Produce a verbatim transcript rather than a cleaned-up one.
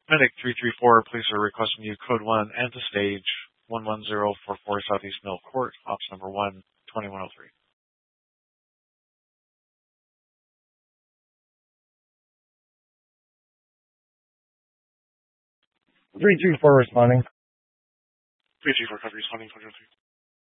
Medic three three four, police are requesting you code one and to stage one one zero four four Southeast Mill Court, ops number one, twenty-one oh three. three three four responding. three three four, cover responding, twenty oh three.